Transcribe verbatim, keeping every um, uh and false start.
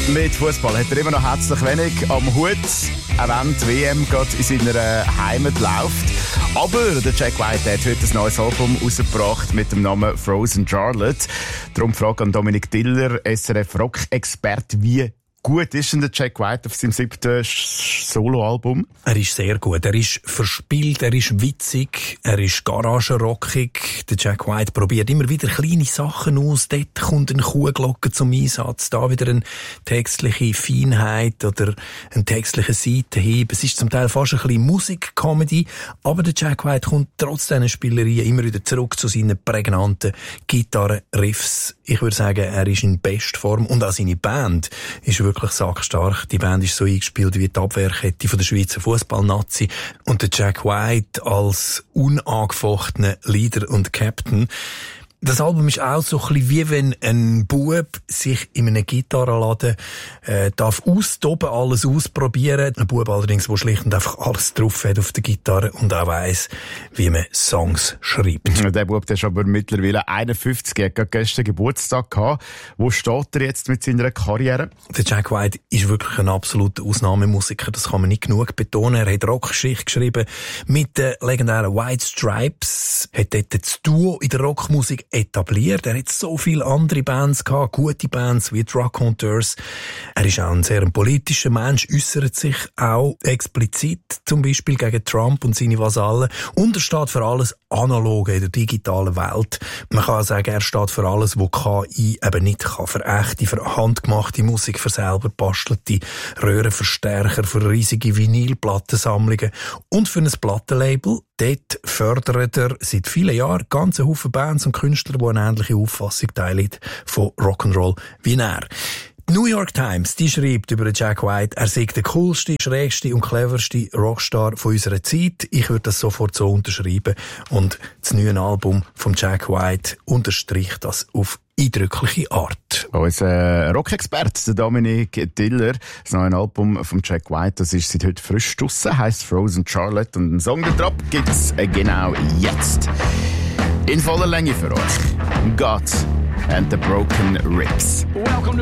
Mit Fußball hat er immer noch herzlich wenig am Hut, auch wenn die W M gerade in seiner Heimat läuft. Aber der Jack White hat heute ein neues Album rausgebracht mit dem Namen Frozen Charlotte. Darum Frage an Dominik Diller, S R F-Rock-Experte, wie gut ist denn der Jack White auf seinem siebten Soloalbum? Er ist sehr gut. Er ist verspielt, er ist witzig, er ist garagenrockig. Der Jack White probiert immer wieder kleine Sachen aus. Dort kommt eine Kuhglocke zum Einsatz, da wieder eine textliche Feinheit oder ein textlicher Seitenhieb. Es ist zum Teil fast ein bisschen Musik-Comedy, aber der Jack White kommt trotz diesen Spielereien immer wieder zurück zu seinen prägnanten Gitarren-Riffs. Ich würde sagen, er ist in Bestform und auch seine Band ist wirklich wirklich sackstark. Die Band ist so eingespielt wie die Abwehrkette von der Schweizer Fußball-Nazi. Und der Jack White als unangefochtener Leader und Captain. Das Album ist auch so ein bisschen wie wenn ein Bub sich in einem Gitarrenladen äh, darf austoben, alles ausprobieren. Ein Bub allerdings, der schlicht und einfach alles drauf hat auf der Gitarre und auch weiss, wie man Songs schreibt. Der Bub der ist aber mittlerweile einundfünfzig, er hat gerade gestern Geburtstag gehabt. Wo steht er jetzt mit seiner Karriere? Der Jack White ist wirklich ein absoluter Ausnahmemusiker, das kann man nicht genug betonen. Er hat Rockgeschichte geschrieben mit den legendären White Stripes, hat dort das Duo in der Rockmusik etabliert. Er hat so viele andere Bands gehabt, gute Bands wie die Raconteurs. Er ist auch ein sehr politischer Mensch, äußert sich auch explizit, zum Beispiel gegen Trump und seine Vasallen. Und er steht für alles Analoge in der digitalen Welt. Man kann auch sagen, er steht für alles, was K I eben nicht kann. Für echte, für handgemachte Musik, für selber bastelte Röhrenverstärker, für riesige Vinylplattensammlungen und für ein Plattenlabel. Dort fördert er seit vielen Jahren ganze Haufen Bands und Künstler, die eine ähnliche Auffassung teilen von Rock'n'Roll wie er. Die New York Times, die schreibt über Jack White, er sei der coolste, schrägste und cleverste Rockstar von unserer Zeit. Ich würde das sofort so unterschreiben. Und das neue Album von Jack White unterstreicht das auf eindrückliche Art. Unser Rock-Experte, Dominik Diller, das neue Album von Jack White, das ist seit heute frisch draussen, heisst Frozen Charlotte und einen Song der Drop gibt's genau jetzt. In voller Länge für euch. God and the Broken Ribs. Welcome to